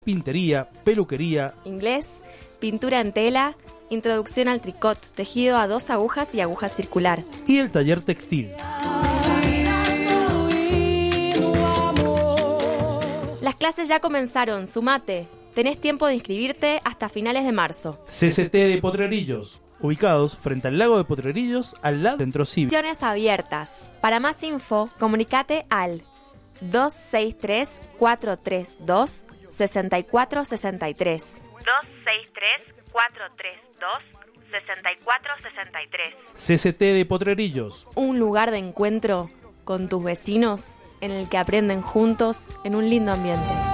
pintería, peluquería, inglés, pintura en tela, introducción al tricot, tejido a 2 agujas y aguja circular. y el taller textil. Las clases ya comenzaron, sumate. Tenés tiempo de inscribirte hasta finales de marzo. CCT de Potrerillos, ubicados frente al lago de Potrerillos, al lado del centro cívico. Inscripciones abiertas. Para más info, comunicate al 263-432-6463. 263-432-6463. CCT de Potrerillos. Un lugar de encuentro con tus vecinos en el que aprenden juntos en un lindo ambiente.